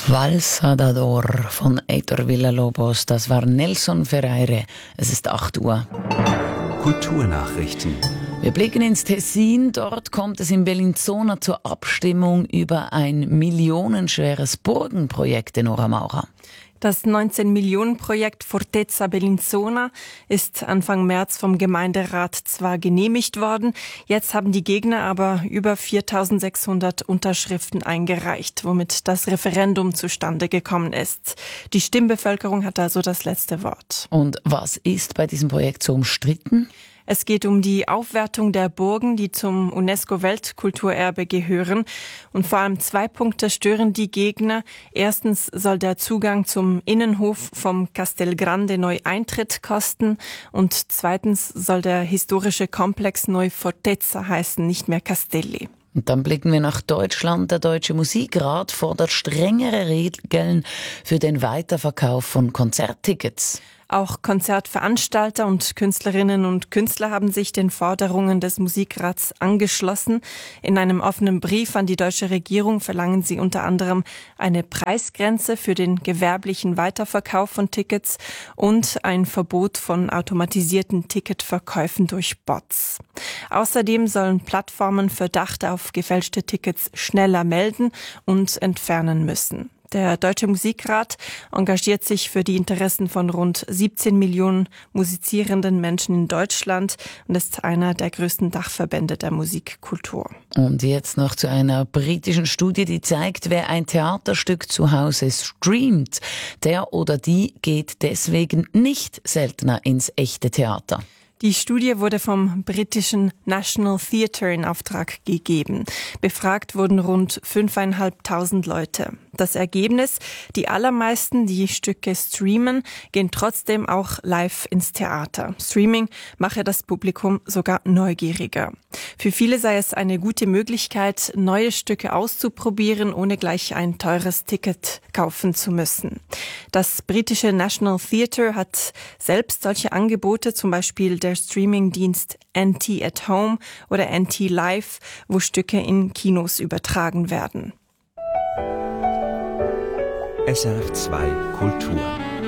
Valsadador von Heitor Villa-Lobos, das war Nelson Ferreira. Es ist 8 Uhr. Kulturnachrichten. Wir blicken ins Tessin. Dort kommt es in Bellinzona zur Abstimmung über ein millionenschweres Burgenprojekt in Nora Maurer. Das 19-Millionen-Projekt Fortezza Bellinzona ist Anfang März vom Gemeinderat zwar genehmigt worden, jetzt haben die Gegner aber über 4.600 Unterschriften eingereicht, womit das Referendum zustande gekommen ist. Die Stimmbevölkerung hat also das letzte Wort. Und was ist bei diesem Projekt so umstritten? Es geht um die Aufwertung der Burgen, die zum UNESCO-Weltkulturerbe gehören. Und vor allem 2 Punkte stören die Gegner. Erstens soll der Zugang zum Innenhof vom Castel Grande neu Eintritt kosten. Und zweitens soll der historische Komplex neu Fortezza heißen, nicht mehr Castelli. Und dann blicken wir nach Deutschland. Der Deutsche Musikrat fordert strengere Regeln für den Weiterverkauf von Konzerttickets. Auch Konzertveranstalter und Künstlerinnen und Künstler haben sich den Forderungen des Musikrats angeschlossen. In einem offenen Brief an die deutsche Regierung verlangen sie unter anderem eine Preisgrenze für den gewerblichen Weiterverkauf von Tickets und ein Verbot von automatisierten Ticketverkäufen durch Bots. Außerdem sollen Plattformen Verdacht auf gefälschte Tickets schneller melden und entfernen müssen. Der Deutsche Musikrat engagiert sich für die Interessen von rund 17 Millionen musizierenden Menschen in Deutschland und ist einer der größten Dachverbände der Musikkultur. Und jetzt noch zu einer britischen Studie, die zeigt, wer ein Theaterstück zu Hause streamt, der oder die geht deswegen nicht seltener ins echte Theater. Die Studie wurde vom britischen National Theatre in Auftrag gegeben. Befragt wurden rund 5.500 Leute. Das Ergebnis: Die allermeisten, die Stücke streamen, gehen trotzdem auch live ins Theater. Streaming mache das Publikum sogar neugieriger. Für viele sei es eine gute Möglichkeit, neue Stücke auszuprobieren, ohne gleich ein teures Ticket kaufen zu müssen. Das britische National Theatre hat selbst solche Angebote, zum Beispiel der Streamingdienst NT at Home oder NT Live, wo Stücke in Kinos übertragen werden. SRF2 Kultur.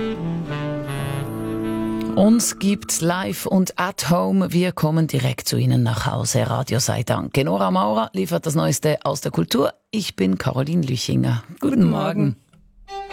Uns gibt's live und at home. Wir kommen direkt zu Ihnen nach Hause. Radio sei Dank. Nora Maurer liefert das Neueste aus der Kultur. Ich bin Caroline Lüchinger. Guten Morgen.